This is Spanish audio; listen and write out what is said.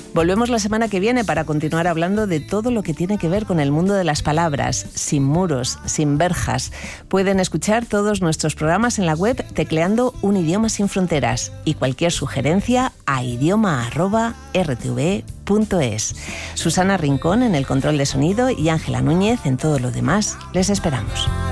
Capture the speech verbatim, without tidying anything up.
Volvemos la semana que viene para continuar hablando de todo lo que tiene que ver con el mundo de las palabras, sin muros, sin verjas. Pueden escuchar todos nuestros programas en la web tecleando Un Idioma Sin Fronteras y cualquier sugerencia a idioma arroba r t v punto es. Susana Rincón en el control de sonido y Ángela Núñez en todo lo demás. Les esperamos.